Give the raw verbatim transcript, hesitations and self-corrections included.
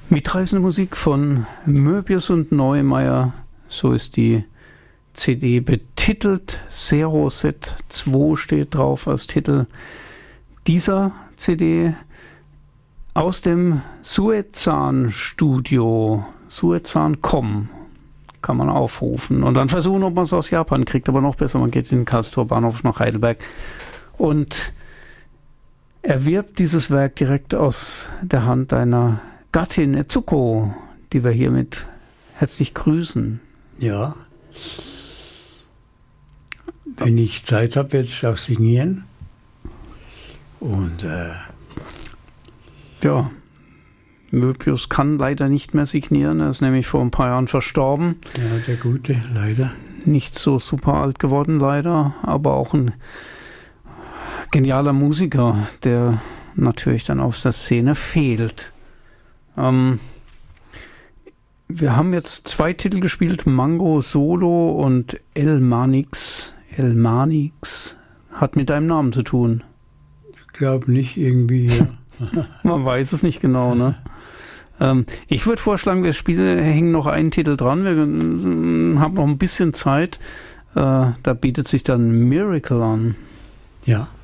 Mitreißende Musik von Möbius und Neumeier, so ist die C D betitelt. Zero Set zwei steht drauf als Titel dieser C D aus dem Suezan-Studio. Suezan Punkt com kann man aufrufen und dann versuchen, ob man es aus Japan kriegt, aber noch besser, man geht in den Karlsruher Bahnhof nach Heidelberg und erwirbt dieses Werk direkt aus der Hand deiner Gattin Etsuko, die wir hiermit herzlich grüßen. Ja. Wenn ich Zeit habe, werde ich auch signieren. Und äh ja, Möbius kann leider nicht mehr signieren. Er ist nämlich vor ein paar Jahren verstorben. Ja, der Gute, leider. Nicht so super alt geworden, leider, aber auch ein genialer Musiker, der natürlich dann aus der Szene fehlt. Ähm, wir haben jetzt zwei Titel gespielt, Mango Solo und El Manix. El Manix hat mit deinem Namen zu tun. Ich glaube nicht irgendwie. Ja. Man weiß es nicht genau, ne? ähm, ich würde vorschlagen, wir spielen, hängen noch einen Titel dran. Wir äh, haben noch ein bisschen Zeit. Äh, da bietet sich dann Miracle an. Ja.